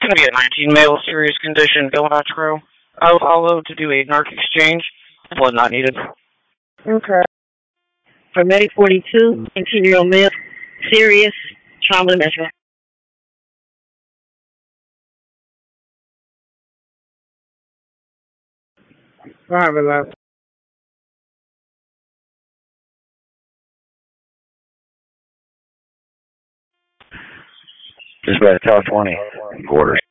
Going to be a 19 male, serious condition, Villanotro. I will follow to do a narc exchange. Blood not needed. Okay. For Medic 42, 19-year-old male, serious trauma measure. All right, Dispatch Tower 20. Quarters.